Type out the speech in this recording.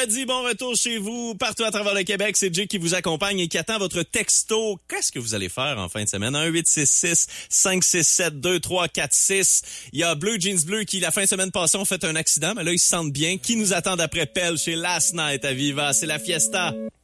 vendredi, bon retour chez vous, partout à travers le Québec. C'est Jay qui vous accompagne et qui attend votre texto. Qu'est-ce que vous allez faire en fin de semaine? 1-866-567-2346. Il y a Bleu Jeans Bleu qui, la fin de semaine passée, ont fait un accident, mais là, ils se sentent bien. Qui nous attend d'après Pelle chez Last Night à Viva? C'est la fiesta.